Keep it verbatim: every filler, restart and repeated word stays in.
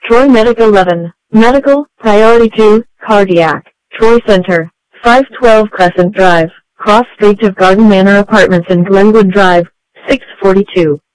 Troy Medic eleven, Medical, Priority two, Cardiac, Troy Center, five twelve Crescent Drive, cross street of Garden Manor Apartments and Glenwood Drive, six forty-two.